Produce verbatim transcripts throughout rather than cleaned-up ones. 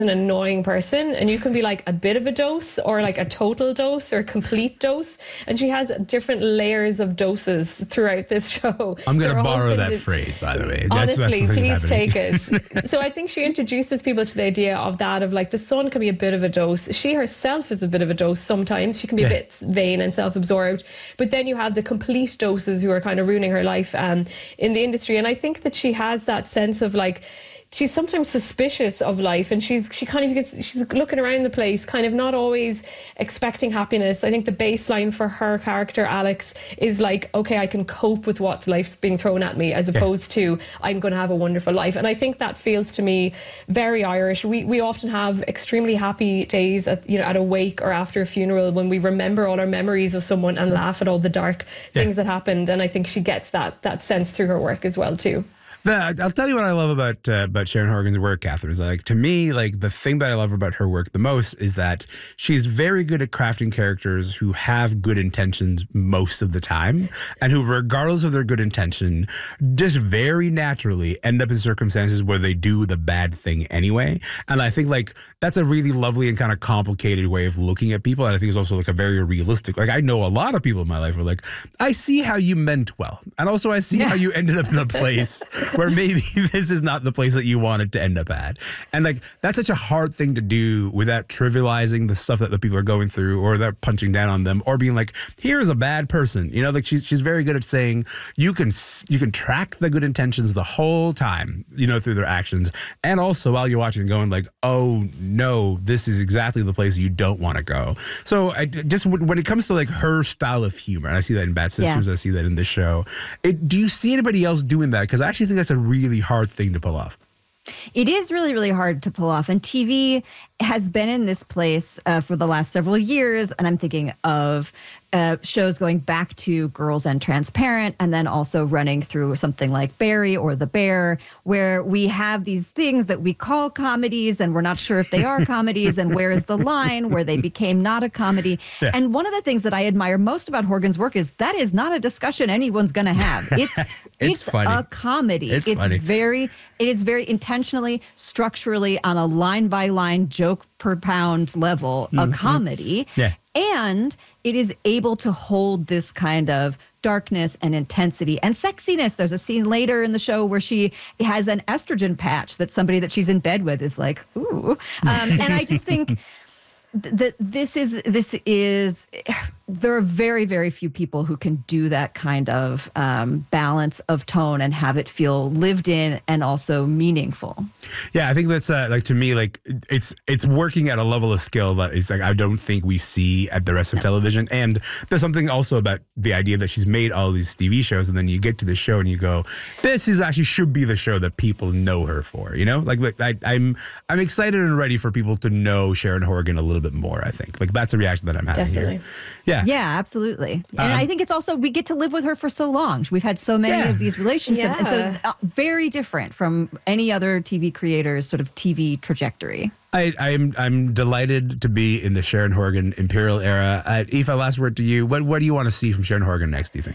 an annoying person, and you can be like a bit of a dose or like a total dose or a complete dose, and she has different layers of doses throughout this show. I'm going to so borrow that is, phrase, by the way. Honestly, that's, please that's take it. So I think she introduces people to the idea of that, of like the sun can be a bit of a dose. She herself is a bit of a dose sometimes. She can be yeah. a bit vain and self-absorbed, but then you have the complete doses who are kind of ruining her life um, in the industry. And I think that she has that sense of like, she's sometimes suspicious of life, and she's she kind of gets she's looking around the place, kind of not always expecting happiness. I think the baseline for her character, Alex, is like, okay, I can cope with what life's being thrown at me, as opposed yeah. to I'm going to have a wonderful life. And I think that feels to me very Irish. We we often have extremely happy days at you know at a wake or after a funeral when we remember all our memories of someone and laugh at all the dark yeah. things that happened. And I think she gets that that sense through her work as well too. I'll tell you what I love about uh, about Sharon Horgan's work, Catherine. Is like, to me, like the thing that I love about her work the most is that she's very good at crafting characters who have good intentions most of the time, and who, regardless of their good intention, just very naturally end up in circumstances where they do the bad thing anyway. And I think like that's a really lovely and kind of complicated way of looking at people. And I think it's also like a very realistic. Like I know a lot of people in my life who are like, I see how you meant well, and also I see yeah. how you ended up in a place where maybe this is not the place that you wanted to end up at. And like, that's such a hard thing to do without trivializing the stuff that the people are going through, or they're punching down on them, or being like, here's a bad person. You know, like she's, she's very good at saying you can, you can track the good intentions the whole time, you know, through their actions. And also while you're watching going like, oh no, this is exactly the place you don't want to go. So I just, when it comes to like her style of humor, and I see that in Bad Sisters, yeah. I see that in this show. It, do you see anybody else doing that? Because I actually think that's a really hard thing to pull off. It is really, really hard to pull off. And T V has been in this place uh, for the last several years. And I'm thinking of uh, shows going back to Girls and Transparent, and then also running through something like Barry or The Bear, where we have these things that we call comedies, and we're not sure if they are comedies, and where is the line where they became not a comedy. Yeah. And one of the things that I admire most about Horgan's work is that is not a discussion anyone's going to have. It's it's, it's a comedy. It's, it's funny. very it is very intentionally, structurally, on a line by line, joke per pound level, mm-hmm. a comedy. Yeah. And it is able to hold this kind of darkness and intensity and sexiness. There's a scene later in the show where she has an estrogen patch that somebody that she's in bed with is like, ooh. Um, and I just think that this is, this is, there are very, very few people who can do that kind of um, balance of tone and have it feel lived in and also meaningful. Yeah, I think that's uh, like, to me, like it's it's working at a level of skill that is like I don't think we see at the rest of no. television. And there's something also about the idea that she's made all these T V shows, and then you get to the show and you go, this is actually should be the show that people know her for. You know, like, like I, I'm I'm excited and ready for people to know Sharon Horgan a little bit more. I think like that's a reaction that I'm having Definitely. here. Yeah. Yeah, absolutely. And Um, I think it's also, we get to live with her for so long. We've had so many Yeah. of these relationships. Yeah. And so uh, very different from any other T V creator's sort of T V trajectory. I, I'm I'm delighted to be in the Sharon Horgan Imperial era. Uh, Aoife, last word to you. What what do you want to see from Sharon Horgan next, do you think?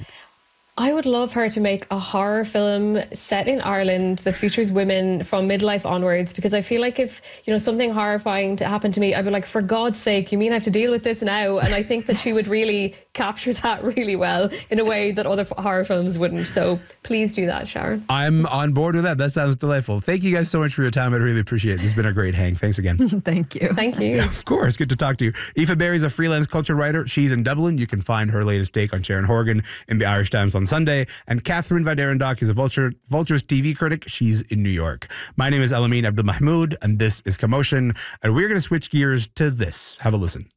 I would love her to make a horror film set in Ireland that features women from midlife onwards, because I feel like if, you know, something horrifying to happen to me, I'd be like, for God's sake, you mean I have to deal with this now? And I think that she would really capture that really well in a way that other horror films wouldn't. So please do that, Sharon. I'm on board with that. That sounds delightful. Thank you guys so much for your time. I really appreciate it. This has been a great hang. Thanks again. Thank you. Thank you. Yeah, of course. Good to talk to you. Aoife Barry's a freelance culture writer. She's in Dublin. You can find her latest take on Sharon Horgan in the Irish Times on Sunday. And Catherine Vaderendock is a Vulture, Vulture's T V critic. She's in New York. My name is Elamine Abdul Mahmoud, and this is Commotion. And we're going to switch gears to this. Have a listen.